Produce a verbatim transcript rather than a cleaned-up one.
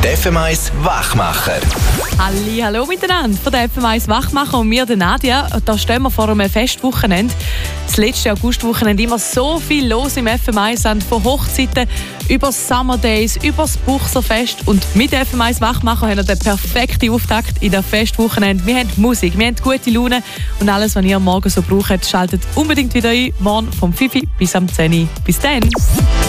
Die F M eins Wachmacher. Halli, hallo miteinander von der F M eins Wachmacher und mir, der Nadia. Da stehen wir vor einem Festwochenende. Das letzte Augustwochenende immer so viel los im F M eins, von Hochzeiten über Summer Days, über das Buchserfest. Und mit F M eins Wachmacher haben wir den perfekten Auftakt in das Festwochenende. Wir haben Musik, wir haben gute Laune und alles, was ihr morgen so braucht, schaltet unbedingt wieder ein. Morgen vom fünf bis am zehn. Bis dann!